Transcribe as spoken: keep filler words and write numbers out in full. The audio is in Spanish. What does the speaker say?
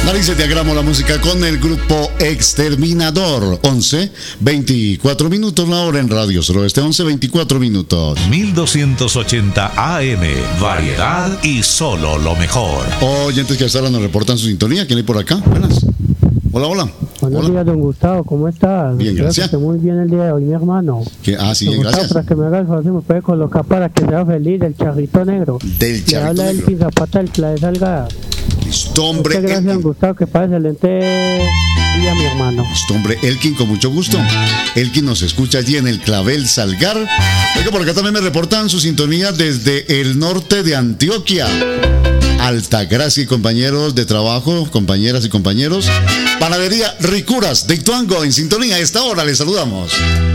Narices de Agramo, la música con el grupo Exterminador. once, veinticuatro minutos la hora en Radio Suroeste. once, veinticuatro minutos. mil doscientos ochenta A M. Variedad y solo lo mejor. Oyentes que hasta ahora nos reportan su sintonía. ¿Quién hay por acá? Buenas. Hola, hola. Buenos hola. días, don Gustavo. ¿Cómo estás? Bien, Espero gracias. que esté muy bien el día de hoy, mi hermano. ¿Qué? Ah, sí, Don bien, Gustavo, gracias. para que me haga el favor, si me puede colocar para que sea feliz del charrito negro. Del Le charrito habla negro. el Pinzapata del Clave Salgada. Listo, hombre. Muchas gracias, don Elkin. Gustavo. Que pase excelente día, mi hermano. Listo, hombre. Elkin, con mucho gusto. Elkin nos escucha allí en el Clavel Salgar. Oiga, por acá también me reportan su sintonía desde el norte de Antioquia. Altagracia y compañeros de trabajo, compañeras y compañeros. Panadería Ricuras de Ituango en sintonía. A esta hora les saludamos.